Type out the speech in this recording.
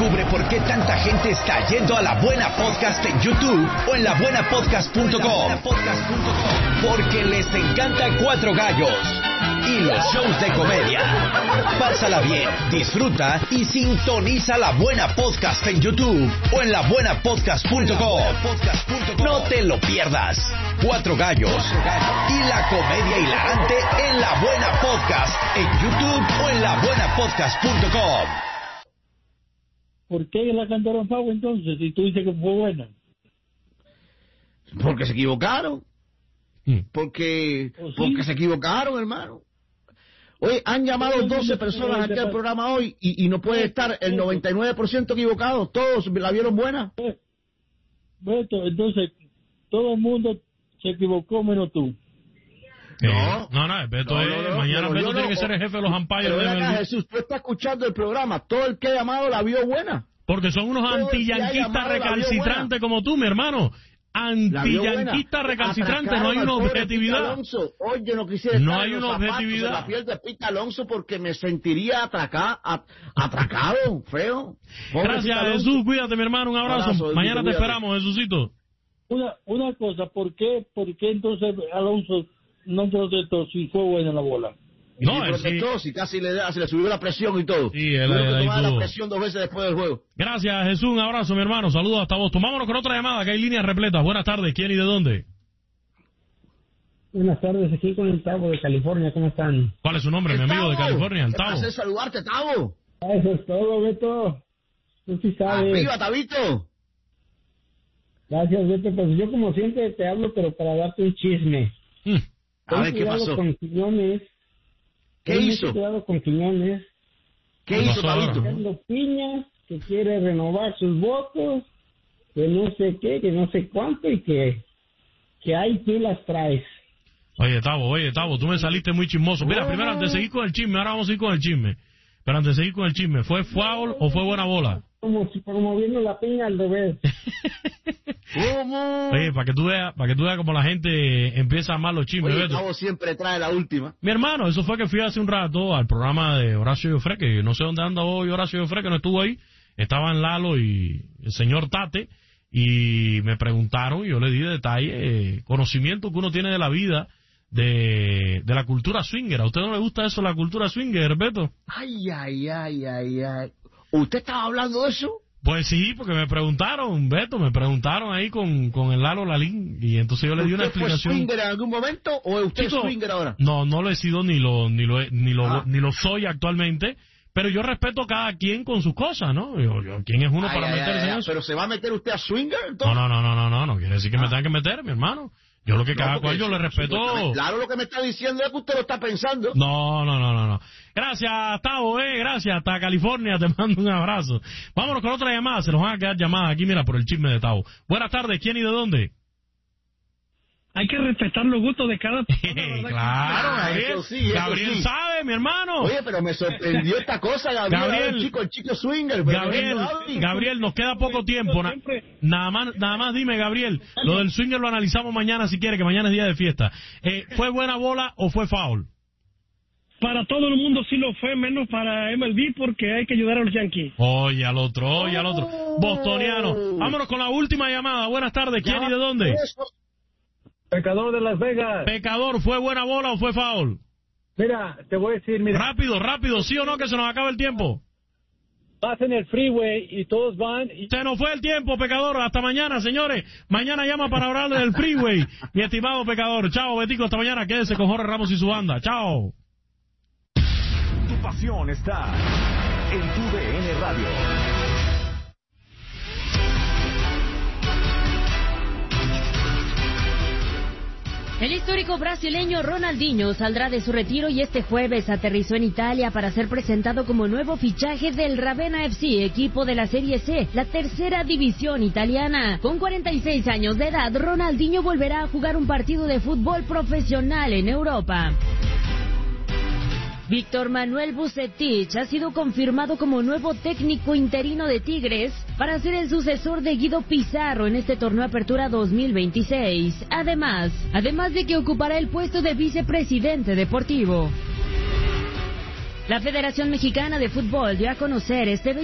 Descubre por qué tanta gente está yendo a La Buena Podcast en YouTube o en labuenapodcast.com. Porque les encanta Cuatro Gallos y los shows de comedia. Pásala bien, disfruta y sintoniza La Buena Podcast en YouTube o en labuenapodcast.com. No te lo pierdas. Cuatro Gallos y la comedia hilarante en La Buena Podcast en YouTube o en labuenapodcast.com. ¿Por qué la cantaron Favo entonces? Si tú dices que fue buena. Porque se equivocaron. Porque se equivocaron, hermano. Oye, han llamado 12 personas aquí al programa hoy y no puede estar el 99% equivocado. Todos la vieron buena. Beto, entonces todo el mundo se equivocó menos tú. No, Beto mañana Beto tiene que ser el jefe de los umpires. Pero ven acá, Jesús, tú estás escuchando el programa. Todo el que ha llamado la vio buena. Porque son unos antiyanquistas recalcitrantes como tú, mi hermano. Antiyanquistas recalcitrantes, no hay una objetividad. Hoy yo no quisiera estar hay una objetividad. En la piel de Pete Alonso porque me sentiría atracado, feo. Gracias, Jesús, cuídate, mi hermano, un abrazo. Mañana te esperamos, Jesucito. Una cosa, ¿por qué entonces Alonso no protestó si fue buena la bola? No, protestó, si casi se le subió la presión y todo. Sí, él tomaba la presión 2 veces después del juego. Gracias, Jesús, un abrazo, mi hermano, saludos hasta vos. Tomámonos con otra llamada, que hay líneas repletas. Buenas tardes, ¿quién y de dónde? Buenas tardes, aquí con el Tavo de California, ¿cómo están? ¿Cuál es su nombre, mi amigo de California? El Tavo. Un placer saludarte, Tavo. Eso es todo, Beto. Tú sí sabes. ¡Arriba, Tabito! Gracias, Beto, pues yo como siempre te hablo, pero para darte un chisme. A ver, ¿qué pasó? Con Quiñones. ¿Qué hizo? Cuidado con Quiñones. ¿Qué hizo, Tabito? Carlos Piña, que quiere renovar sus votos, que no sé qué, que no sé cuánto, y que ahí tú las traes. Oye, Tavo, tú me saliste muy chismoso. Mira, primero, antes de seguir con el chisme, ahora vamos a ir con el chisme. Pero antes de seguir con el chisme, ¿fue foul o fue buena bola? Como si promoviendo la piña al revés. ¿Cómo? Oye, para que tú veas como la gente empieza a amar los chismes. Oye, Tavo siempre trae la última. Mi hermano, eso fue que fui hace un rato al programa de Horacio Joffre, que no sé dónde anda hoy Horacio Joffre, que no estuvo ahí. Estaban Lalo y el señor Tate, y me preguntaron, y yo le di detalle, conocimiento que uno tiene de la vida, de la cultura swinger. ¿A usted no le gusta eso, la cultura swinger, Beto? Ay. ¿Usted estaba hablando de eso? Pues sí, porque me preguntaron, Beto, ahí con el Lalo Lalín, y entonces yo le di una explicación. ¿Usted fue swinger en algún momento o usted es swinger ahora? No lo he sido ni lo soy actualmente, pero yo respeto a cada quien con sus cosas, ¿no? ¿Quién es uno para meterse en eso? ¿Pero se va a meter usted a swinger entonces? No quiere decir que me tenga que meter, mi hermano. Yo lo que cada cual yo le respeto. Claro, lo que me está diciendo es que usted lo está pensando. No. Gracias, Tavo, gracias. Hasta California, te mando un abrazo. Vámonos con otra llamada, se nos van a quedar llamadas aquí, mira, por el chisme de Tavo. Buenas tardes, ¿quién y de dónde? Hay que respetar los gustos de cada persona. Claro, Gabriel. Gabriel sabe, mi hermano. Oye, pero me sorprendió esta cosa, Gabriel. El chico swinger. Gabriel, nos queda poco tiempo. Nada más dime, Gabriel. Lo del swinger lo analizamos mañana si quiere, que mañana es día de fiesta. ¿Fue buena bola o fue foul? Para todo el mundo sí lo fue, menos para MLB, porque hay que ayudar a los Yankees. Oye al otro. Bostoniano. Vámonos con la última llamada. Buenas tardes, ¿quién y de dónde? Pecador de Las Vegas. Pecador, ¿fue buena bola o fue foul? Mira, te voy a decir, Rápido, ¿sí o no, que se nos acaba el tiempo? Vas en el freeway y todos van... Se nos fue el tiempo, Pecador. Hasta mañana, señores. Mañana llama para hablar del freeway. Mi estimado Pecador. Chao, Betico, hasta mañana. Quédese con Jorge Ramos y su banda. Chao. Tu pasión está en tu DN Radio. El histórico brasileño Ronaldinho saldrá de su retiro y este jueves aterrizó en Italia para ser presentado como nuevo fichaje del Ravenna FC, equipo de la Serie C, la tercera división italiana. Con 46 años de edad, Ronaldinho volverá a jugar un partido de fútbol profesional en Europa. Víctor Manuel Vucetich ha sido confirmado como nuevo técnico interino de Tigres para ser el sucesor de Guido Pizarro en este torneo Apertura 2026. Además de que ocupará el puesto de vicepresidente deportivo. La Federación Mexicana de Fútbol dio a conocer este